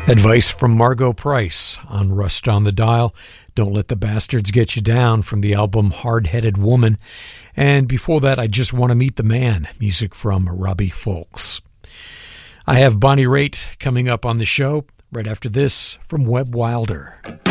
Advice from Margo Price on Rust on the Dial. Don't Let the Bastards Get You Down from the album Hard-Headed Woman. And before that, I Just Want to Meet the Man, music from Robbie Folks. I have Bonnie Raitt coming up on the show right after this from Webb Wilder.